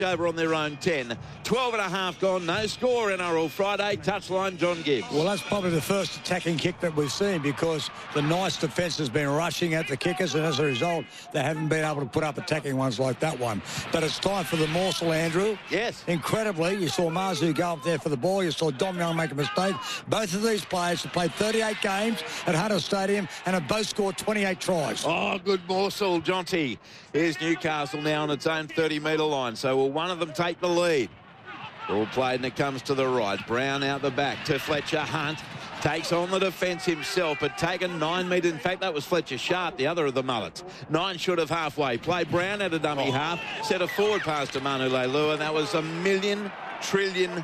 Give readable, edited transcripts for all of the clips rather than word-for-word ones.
over on their own 10. 12 and a half gone, no score NRL Friday. Touchline, John Gibbs. Well, that's probably the first attacking kick that we've seen because the Knights defence has been rushing at the kickers, and as a result, they haven't been able to put up attacking ones like that one. But it's time for the morsel, Andrew. Yes. Incredibly, you saw Mazu go up there for the ball. You saw Dom Young make a mistake. Both of these players have played 38 games at Hunter Stadium and have both scored 28 tries. Oh, good morsel, Jonty. Here's Newcastle now on its own 30-metre line. So will one of them take the lead? All played and it comes to the right. Brown out the back to Fletcher. Hunt takes on the defence himself, but taken 9 metres. In fact, that was Fletcher Sharp, the other of the mullets. 9 short of halfway. Play Brown at a dummy half. Set a forward pass to Manu Leilua. That was a million trillion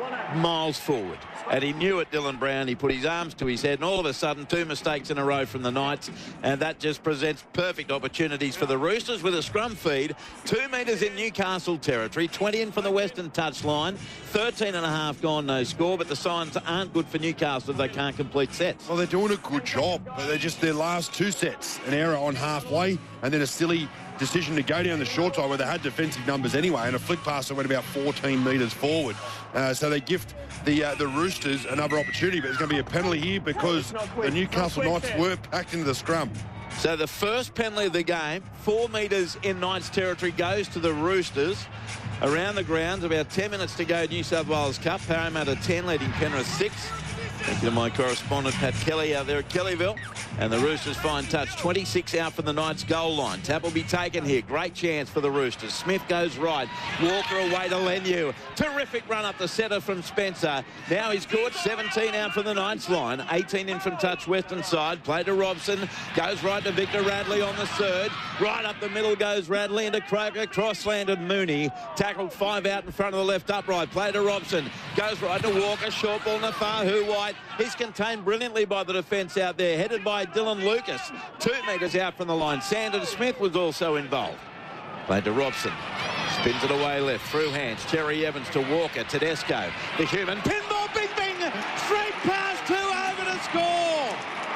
miles forward. And he knew it, Dylan Brown. He put his arms to his head, and all of a sudden, 2 mistakes in a row from the Knights, and that just presents perfect opportunities for the Roosters with a scrum feed. 2 metres in Newcastle territory, 20 in from the western touchline, 13 and a half gone, no score, but the signs aren't good for Newcastle if they can't complete sets. Well, they're doing a good job, but they're just their last 2 sets, an error on halfway, and then a silly decision to go down the short side where they had defensive numbers anyway, and a flick pass that went about 14 metres forward. So they gift the Roosters another opportunity, but there's going to be a penalty here because the Newcastle Knights were packed into the scrum. So the first penalty of the game, 4 metres in Knights territory, goes to the Roosters. Around the grounds, about 10 minutes to go, New South Wales Cup. Parramatta 10, leading Penrith 6. Thank you to my correspondent, Pat Kelly, out there at Kellyville. And the Roosters fine touch. 26 out from the Knights goal line. Tap will be taken here. Great chance for the Roosters. Smith goes right. Walker away to Leniu. Terrific run up the centre from Spencer. Now he's caught. 17 out from the Knights line. 18 in from touch western side. Play to Robson. Goes right to Victor Radley on the surge. Right up the middle goes Radley into Croker. Cross-landed Mooney. Tackled 5 out in front of the left upright. Play to Robson. Goes right to Walker. Short ball Nafahu White. He's contained brilliantly by the defence out there. Headed by Dylan Lucas. 2 metres out from the line. Sandon Smith was also involved. Played to Robson. Spins it away left. Through hands. Terry Evans to Walker. Tedesco. The human. Pinball. Bing, bing. Straight pass. 2 over to score.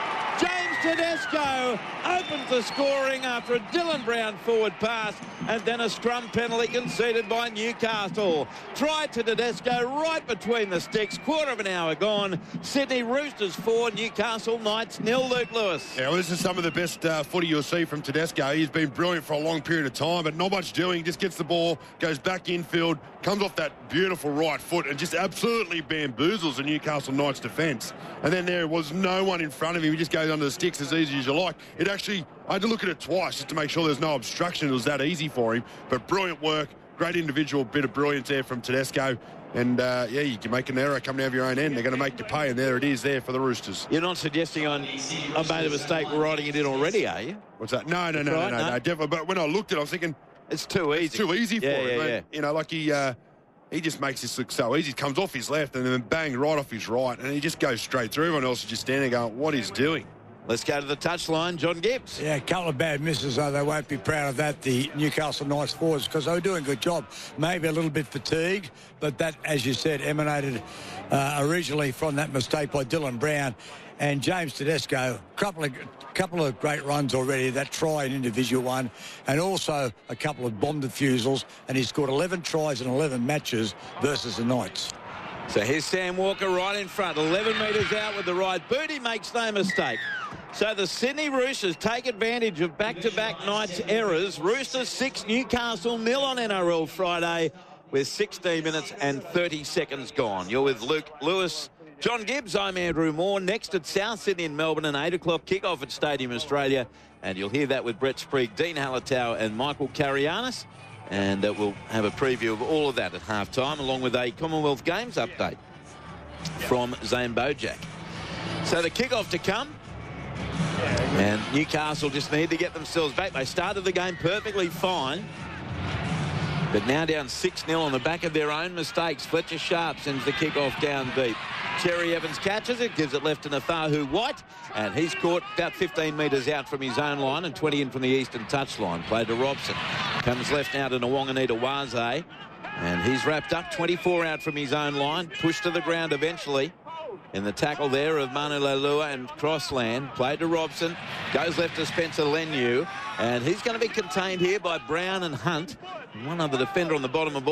James Tedesco opens the scoring after a Dylan Brown forward pass, and then a scrum penalty conceded by Newcastle. Try to Tedesco right between the sticks. Quarter of an hour gone. Sydney Roosters 4, Newcastle Knights 0. Luke Lewis. Yeah, well, this is some of the best footy you'll see from Tedesco. He's been brilliant for a long period of time, but not much doing. He just gets the ball, goes back infield, comes off that beautiful right foot and just absolutely bamboozles the Newcastle Knights defence. And then there was no one in front of him. He just goes under the sticks as easy as you like. It actually, I had to look at it twice just to make sure there's no obstruction. It was that easy for him. But brilliant work, great individual bit of brilliance there from Tedesco. And, yeah, you can make an error coming out of your own end. They're going to make you pay, and there it is there for the Roosters. You're not suggesting I made a mistake writing it in already, are you? What's that? No, definitely. But when I looked at it, I was thinking... It's too easy. It's too easy for him. Yeah. You know, like he just makes this look so easy. He comes off his left and then bang right off his right, and he just goes straight through. Everyone else is just standing there going, what he's doing. Let's go to the touchline. John Gibbs. Yeah, a couple of bad misses, though. They won't be proud of that, the Newcastle Knights forwards, because they were doing a good job. Maybe a little bit fatigued, but that, as you said, emanated originally from that mistake by Dylan Brown. And James Tedesco, couple of great runs already, that try and individual one, and also a couple of bomb defusals, and he scored 11 tries in 11 matches versus the Knights. So here's Sam Walker right in front, 11 metres out with the right boot. He makes no mistake. So the Sydney Roosters take advantage of back-to-back Knights errors. Roosters 6, Newcastle 0 on NRL Friday with 16 minutes and 30 seconds gone. You're with Luke Lewis. John Gibbs, I'm Andrew Moore. Next at South Sydney in Melbourne, an 8 o'clock kickoff at Stadium Australia. And you'll hear that with Brett Sprague, Dean Halatau and Michael Carianis. And we'll have a preview of all of that at halftime, along with a Commonwealth Games update from Zane Bojack. So the kickoff to come. And Newcastle just need to get themselves back. They started the game perfectly fine, but now down 6-0 on the back of their own mistakes. Fletcher Sharp sends the kickoff down deep. Cherry Evans catches it, gives it left to Nafahu White, and he's caught about 15 metres out from his own line and 20 in from the eastern touchline. Played to Robson. Comes left now to Nwanganita Waze, and he's wrapped up. 24 out from his own line. Pushed to the ground eventually in the tackle there of Manu Leilua and Crossland. Played to Robson. Goes left to Spencer Leniu. And he's going to be contained here by Brown and Hunt. One other defender on the bottom of